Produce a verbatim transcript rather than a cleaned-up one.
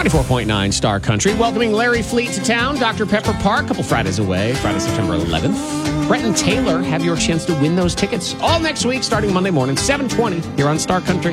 ninety-four point nine Star Country, welcoming Larry Fleet to town. Doctor Pepper Park, a couple Fridays away, Friday, September eleventh. Brett and Taylor have your chance to win those tickets all next week, starting Monday morning, seven twenty, here on Star Country.